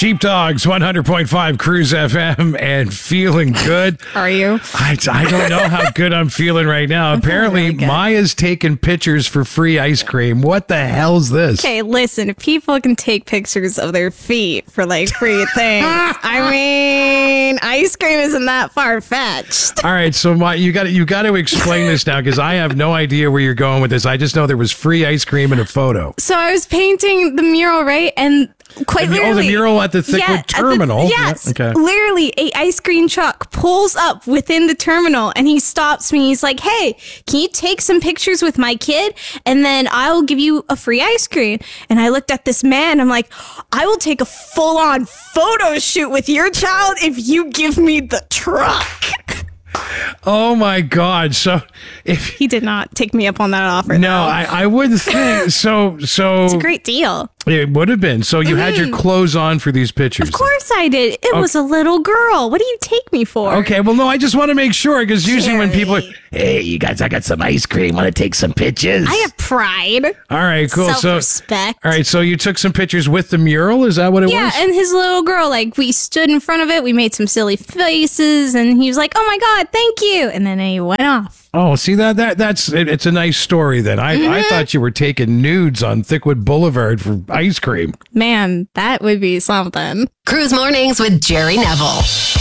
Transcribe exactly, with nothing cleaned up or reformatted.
Sheepdogs, one hundred point five Cruise F M, and feeling good. Are you? I, I don't know how good I'm feeling right now. Apparently, really good. Maya's taking pictures for free ice cream. What the hell's this? Okay, listen, if people can take pictures of their feet for like free things, I mean, ice cream isn't that far-fetched. All right, so my, you got you got to explain this now because I have no idea where you're going with this. I just know there was free ice cream and a photo. So I was painting the mural, right? And quite The- oh, the literally. mural at the Thickwood yeah, at the- Terminal. yes. Yeah, okay. Literally, a ice cream truck pulls up within the terminal and he stops me. He's like, hey, can you take some pictures with my kid? And then I'll give you a free ice cream. And I looked at this man. I'm like, I will take a full on photo shoot with your child if you give me the truck. Oh my God! So if He did not take me up on that offer. no, though. I, I wouldn't think so. So It's a great deal. it would have been. So you had your clothes on for these pictures. Of course I did. It was a little girl. What do you take me for? Okay, well, no, I just want to make sure because usually when people, are, Jerry. hey, you guys, I got some ice cream. Want to take some pictures? I have pride. All right, cool. So, Self-respect. all right, so you took some pictures with the mural. Is that what it Yeah, was? and his little girl, like, we stood in front of it, we made some silly faces, and he was like, oh my God, thank you. And then he went off. Oh, see that that that's it, it's a nice story. Then I Mm-hmm. I thought you were taking nudes on Thickwood Boulevard for ice cream. Man, that would be something. Cruise Mornings with Jerry Neville.